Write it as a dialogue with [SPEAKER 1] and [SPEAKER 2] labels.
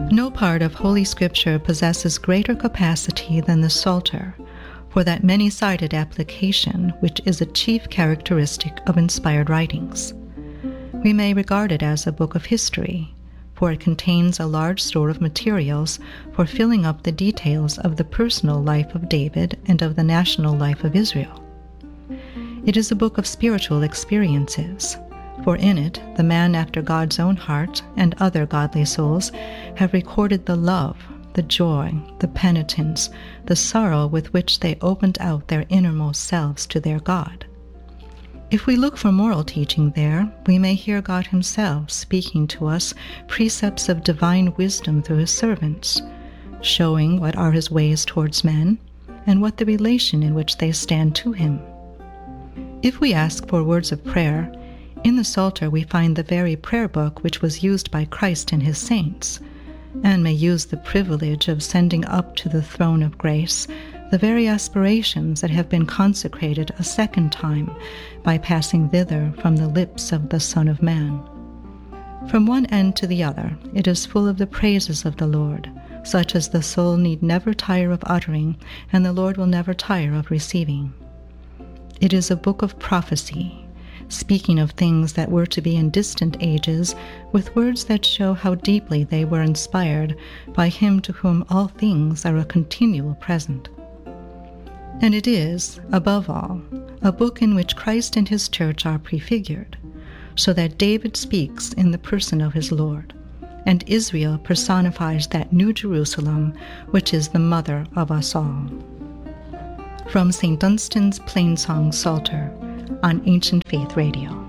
[SPEAKER 1] No part of Holy Scripture possesses greater capacity than the Psalter for that many-sided application which is a chief characteristic of inspired writings. We may regard it as a book of history, for it contains a large store of materials for filling up the details of the personal life of David and of the national life of Israel. It is a book of spiritual experiences, for in it the man after God's own heart and other godly souls have recorded the love, the joy, the penitence, the sorrow with which they opened out their innermost selves to their God. If we look for moral teaching there, we may hear God himself speaking to us precepts of divine wisdom through his servants, showing what are his ways towards men, and what the relation in which they stand to him. If we ask for words of prayer, in the Psalter we find the very prayer book which was used by Christ and his saints, and may use the privilege of sending up to the throne of grace the very aspirations that have been consecrated a second time by passing thither from the lips of the Son of Man. From one end to the other, it is full of the praises of the Lord, such as the soul need never tire of uttering, and the Lord will never tire of receiving. It is a book of prophecy, speaking of things that were to be in distant ages, with words that show how deeply they were inspired by him to whom all things are a continual present. And it is, above all, a book in which Christ and his church are prefigured, so that David speaks in the person of his Lord, and Israel personifies that New Jerusalem which is the mother of us all. From St. Dunstan's Plainsong Psalter on Ancient Faith Radio.